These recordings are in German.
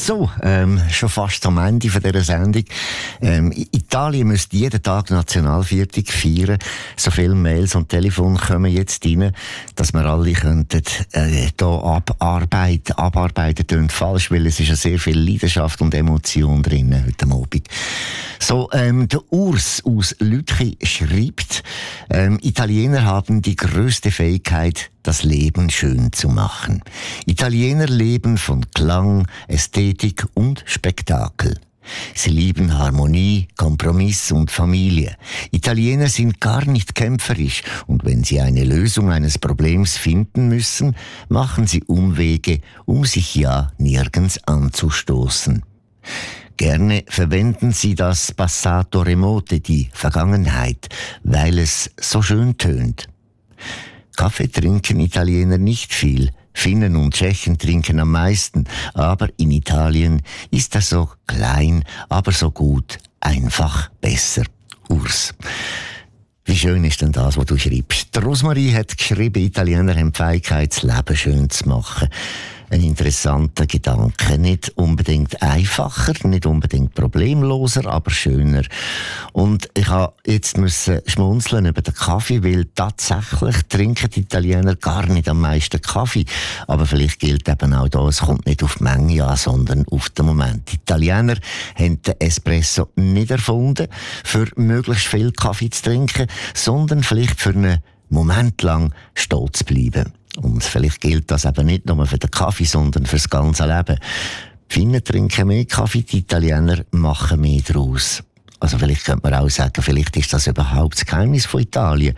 So, schon fast am Ende von dieser Sendung. Italien müsste jeden Tag Nationalviertag feiern. So viele Mails und Telefone kommen jetzt rein, dass wir alle könnten, hier abarbeiten tönt falsch, weil es ist ja sehr viel Leidenschaft und Emotion drin heute Abend. So, der Urs aus Lütchi schreibt, Italiener haben die größte Fähigkeit, das Leben schön zu machen. Italiener leben von Klang, Ästhetik und Spektakel. Sie lieben Harmonie, Kompromiss und Familie. Italiener sind gar nicht kämpferisch und wenn sie eine Lösung eines Problems finden müssen, machen sie Umwege, um sich ja nirgends anzustoßen. Gerne verwenden sie das Passato Remote, die Vergangenheit, weil es so schön tönt. Kaffee trinken Italiener nicht viel. Finnen und Tschechen trinken am meisten. Aber in Italien ist er so klein, aber so gut. Einfach besser. Urs. Wie schön ist denn das, was du schreibst? Rosmarie hat geschrieben, Italiener haben die Fähigkeit, das Leben schön zu machen. Ein interessanter Gedanke. Nicht unbedingt einfacher, nicht unbedingt problemloser, aber schöner. Und ich musste jetzt schmunzeln über den Kaffee, weil tatsächlich trinken die Italiener gar nicht am meisten Kaffee. Aber vielleicht gilt eben auch da, es kommt nicht auf die Menge an, sondern auf den Moment. Die Italiener haben den Espresso nicht erfunden, für möglichst viel Kaffee zu trinken, sondern vielleicht für einen Moment lang stehen zu bleiben. Und vielleicht gilt das eben nicht nur für den Kaffee, sondern für das ganze Leben. Die Finnen trinken mehr Kaffee, die Italiener machen mehr draus. Also vielleicht könnte man auch sagen, vielleicht ist das überhaupt das Geheimnis von Italien.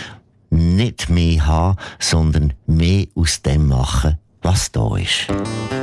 Nicht mehr haben, sondern mehr aus dem machen, was da ist.